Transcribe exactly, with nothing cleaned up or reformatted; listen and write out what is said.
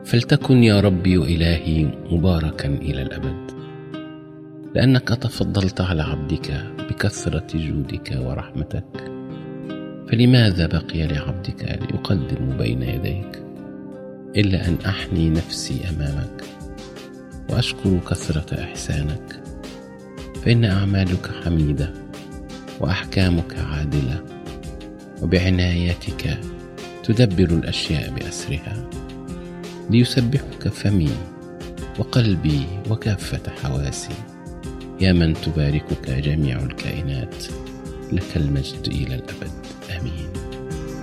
فلتكن يا ربي إلهي مباركا إلى الأبد، لأنك تفضلت على عبدك بكثرة جودك ورحمتك. فلماذا بقي لعبدك ليقدم بين يديك إلا أن أحني نفسي أمامك وأشكر كثرة إحسانك؟ فإن أعمالك حميدة وأحكامك عادلة، وبعنايتك تدبر الأشياء بأسرها. ليسبحك فمي وقلبي وكافة حواسي، يا من تباركك جميع الكائنات. لك المجد إلى الأبد، آمين.